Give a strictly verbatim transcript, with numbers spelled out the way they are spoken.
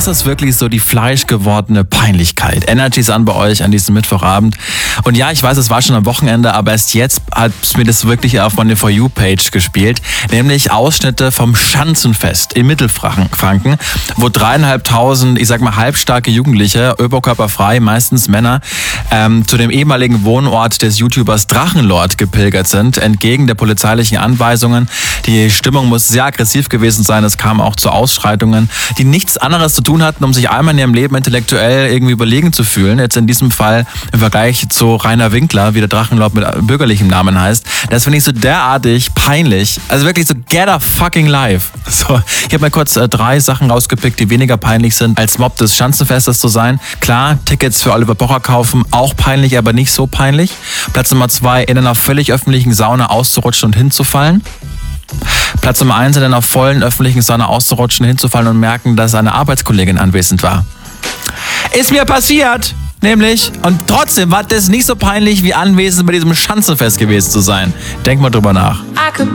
das ist wirklich so die fleischgewordene Peinlichkeit. Energy ist an bei euch an diesem Mittwochabend. Und ja, ich weiß, es war schon am Wochenende, aber erst jetzt hat mir das wirklich auf meine For You-Page gespielt. Nämlich Ausschnitte vom Schanzenfest in Mittelfranken, wo dreieinhalbtausend, ich sag mal, halbstarke Jugendliche, oberkörperfrei, meistens Männer, ähm, zu dem ehemaligen Wohnort des YouTubers Drachenlord gepilgert sind, entgegen der polizeilichen Anweisungen. Die Stimmung muss sehr aggressiv gewesen sein. Es kam auch zu Ausschreitungen, die nichts anderes zu tun hatten, um sich einmal in ihrem Leben intellektuell irgendwie überlegen zu fühlen. Jetzt in diesem Fall im Vergleich zu Rainer Winkler, wie der Drachenlord mit bürgerlichem Namen heißt. Das finde ich so derartig peinlich. Also wirklich so get a fucking life. So, ich habe mal kurz äh, drei Sachen rausgepickt, die weniger peinlich sind, als Mob des Schanzenfestes zu sein. Klar, Tickets für Oliver Pocher kaufen, auch peinlich, aber nicht so peinlich. Platz Nummer zwei, in einer völlig öffentlichen Sauna auszurutschen und hinzufallen. Platz Nummer eins, in einer vollen öffentlichen Sauna auszurutschen, hinzufallen und merken, dass eine Arbeitskollegin anwesend war. Ist mir passiert, nämlich. Und trotzdem war das nicht so peinlich, wie anwesend bei diesem Schanzenfest gewesen zu sein. Denk mal drüber nach.